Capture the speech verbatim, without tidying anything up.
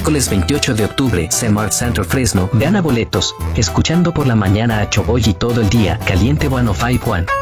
Miércoles veintiocho de octubre, C-Mart Center Fresno, gana boletos, escuchando por la mañana a Choboy y todo el día, Caliente ciento cincuenta y uno.